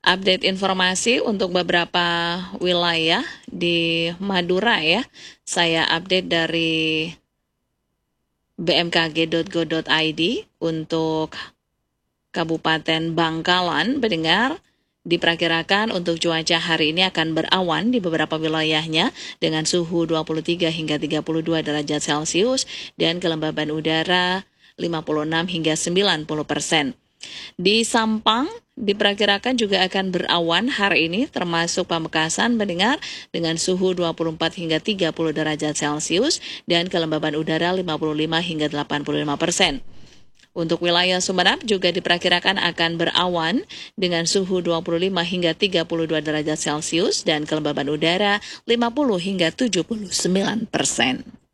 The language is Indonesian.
Update informasi untuk beberapa wilayah di Madura ya. Saya update dari bmkg.go.id untuk Kabupaten Bangkalan. Pendengar, diperkirakan untuk cuaca hari ini akan berawan di beberapa wilayahnya dengan suhu 23 hingga 32 derajat Celcius dan kelembaban udara 56 hingga 90%. Di Sampang diperkirakan juga akan berawan hari ini termasuk Pamekasan mendengar dengan suhu 24 hingga 30 derajat Celcius dan kelembaban udara 55 hingga 85%. Untuk wilayah Sumeneb juga diperkirakan akan berawan dengan suhu 25 hingga 32 derajat Celcius dan kelembaban udara 50 hingga 79%.